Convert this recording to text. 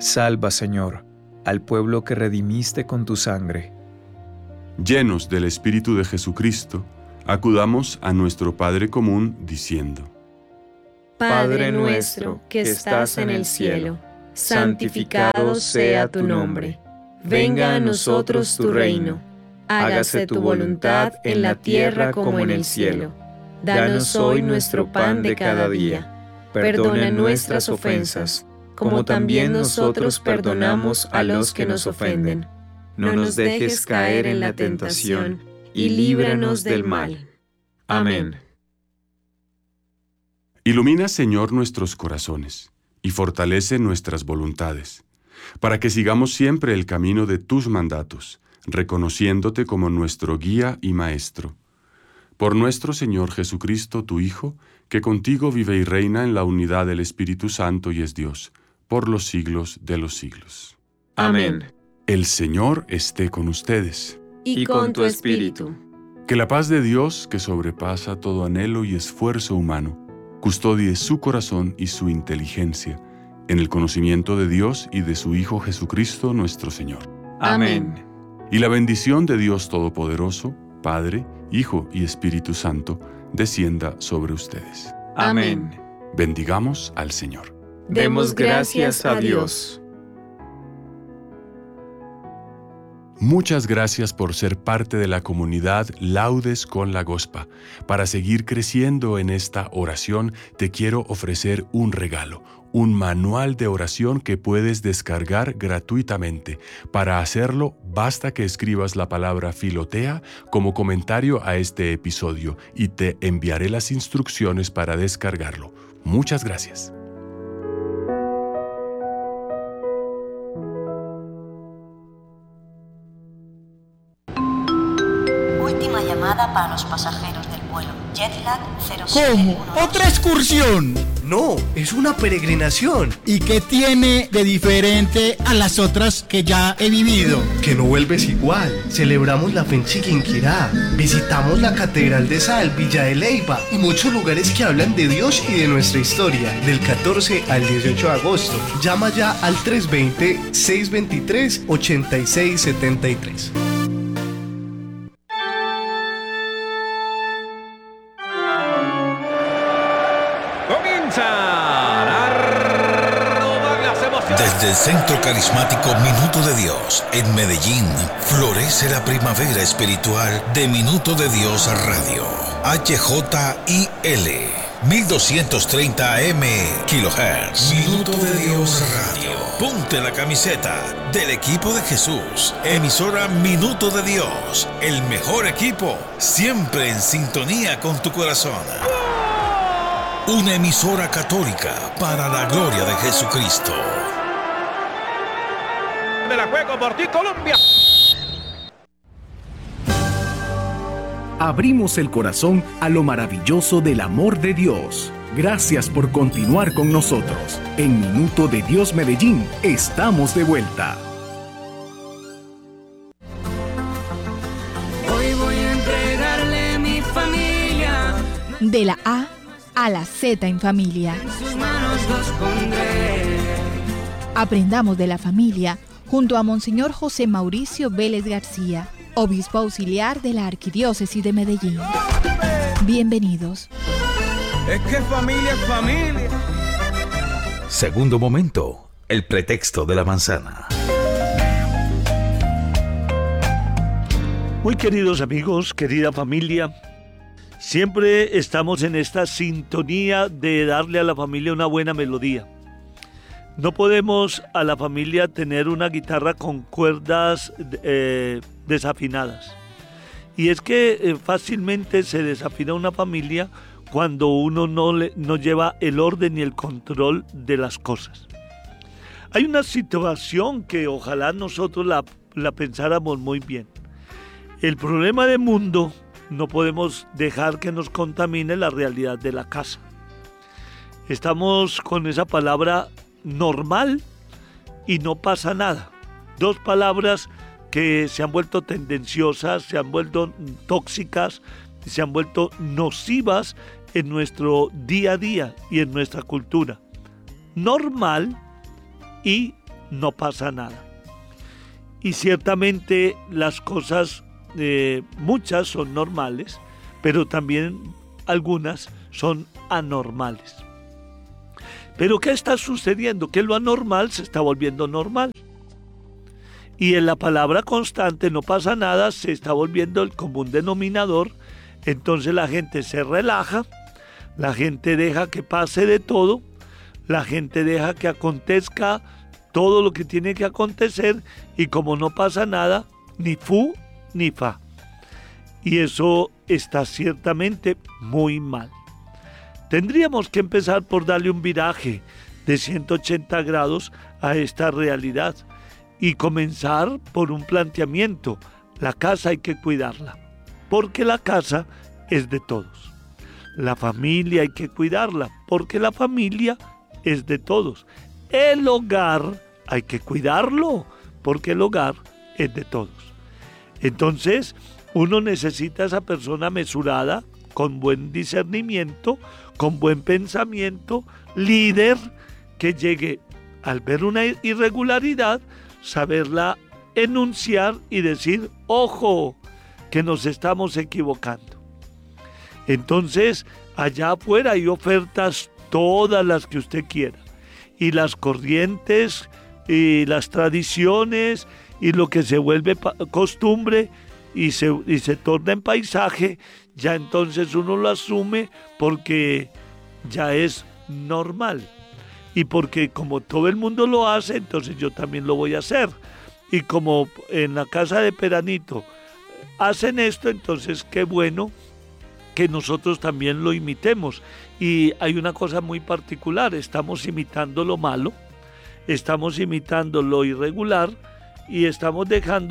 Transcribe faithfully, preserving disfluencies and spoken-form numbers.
Salva, Señor, al pueblo que redimiste con tu sangre. Llenos del Espíritu de Jesucristo, acudamos a nuestro Padre común diciendo: Padre nuestro que estás en el cielo, santificado sea tu nombre. Venga a nosotros tu reino. Hágase tu voluntad en la tierra como en el cielo. Danos hoy nuestro pan de cada día. Perdona nuestras ofensas, como también nosotros perdonamos a los que nos ofenden. No nos dejes caer en la tentación, y líbranos del mal. Amén. Ilumina, Señor, nuestros corazones y fortalece nuestras voluntades, para que sigamos siempre el camino de tus mandatos, reconociéndote como nuestro guía y maestro. Por nuestro Señor Jesucristo, tu Hijo, que contigo vive y reina en la unidad del Espíritu Santo y es Dios, por los siglos de los siglos. Amén. El Señor esté con ustedes. Y con tu espíritu. Que la paz de Dios, que sobrepasa todo anhelo y esfuerzo humano, custodie su corazón y su inteligencia en el conocimiento de Dios y de su Hijo Jesucristo nuestro Señor. Amén. Y la bendición de Dios Todopoderoso, Padre, Hijo y Espíritu Santo, descienda sobre ustedes. Amén. Bendigamos al Señor. Demos gracias a Dios. Muchas gracias por ser parte de la comunidad Laudes con la Gospa. Para seguir creciendo en esta oración, te quiero ofrecer un regalo, un manual de oración que puedes descargar gratuitamente. Para hacerlo, basta que escribas la palabra Filotea como comentario a este episodio y te enviaré las instrucciones para descargarlo. Muchas gracias. Para los pasajeros del vuelo Jetlag cero siete ¿Cómo? uno dos. ¿Otra excursión? No, es una peregrinación. ¿Y qué tiene de diferente a las otras que ya he vivido? Que no vuelves igual. Celebramos la fe en Chiquinquirá. Visitamos la Catedral de Sal, Villa de Leyva y muchos lugares que hablan de Dios y de nuestra historia. Del catorce al dieciocho de agosto. Llama ya al tres dos cero, seis dos tres, ocho seis siete tres. Desde el Centro Carismático Minuto de Dios en Medellín, florece la primavera espiritual de Minuto de Dios Radio. H J I L, mil doscientos treinta A M kilohertz. Minuto de Dios Radio. Ponte la camiseta del equipo de Jesús. Emisora Minuto de Dios. El mejor equipo, siempre en sintonía con tu corazón. Una emisora católica para la gloria de Jesucristo. Me la juego por ti, Colombia. Abrimos el corazón a lo maravilloso del amor de Dios. Gracias por continuar con nosotros. En Minuto de Dios Medellín, estamos de vuelta. Hoy voy a entregarle mi familia. De la A a la Z en familia. En sus manos los pondré. Aprendamos de la familia junto a Monseñor José Mauricio Vélez García, obispo auxiliar de la Arquidiócesis de Medellín. Bienvenidos. Es que familia es familia. Segundo momento, el pretexto de la manzana. Muy queridos amigos, querida familia, siempre estamos en esta sintonía de darle a la familia una buena melodía. No podemos a la familia tener una guitarra con cuerdas eh, desafinadas. Y es que eh, fácilmente se desafina una familia cuando uno no, le, no lleva el orden y el control de las cosas. Hay una situación que ojalá nosotros la, la pensáramos muy bien. El problema del mundo no podemos dejar que nos contamine la realidad de la casa. Estamos con esa palabra normal y no pasa nada. Dos palabras que se han vuelto tendenciosas, se han vuelto tóxicas, se han vuelto nocivas en nuestro día a día y en nuestra cultura. Normal y no pasa nada. Y ciertamente las cosas, eh, muchas son normales, pero también algunas son anormales. Pero ¿qué está sucediendo? Que lo anormal se está volviendo normal. Y en la palabra constante, no pasa nada, se está volviendo el común denominador. Entonces la gente se relaja, la gente deja que pase de todo, la gente deja que acontezca todo lo que tiene que acontecer, y como no pasa nada, ni fu ni fa. Y eso está ciertamente muy mal. Tendríamos que empezar por darle un viraje de ciento ochenta grados a esta realidad y comenzar por un planteamiento. La casa hay que cuidarla, porque la casa es de todos. La familia hay que cuidarla, porque la familia es de todos. El hogar hay que cuidarlo, porque el hogar es de todos. Entonces, uno necesita a esa persona mesurada, con buen discernimiento, con buen pensamiento, líder, que llegue al ver una irregularidad, saberla enunciar y decir, ojo, que nos estamos equivocando. Entonces, allá afuera hay ofertas, todas las que usted quiera, y las corrientes, y las tradiciones, y lo que se vuelve costumbre, y se, y se torna en paisaje, ya entonces uno lo asume porque ya es normal. Y porque como todo el mundo lo hace, entonces yo también lo voy a hacer. Y como en la casa de Peranito hacen esto, entonces qué bueno que nosotros también lo imitemos. Y hay una cosa muy particular, estamos imitando lo malo, estamos imitando lo irregular y estamos dejando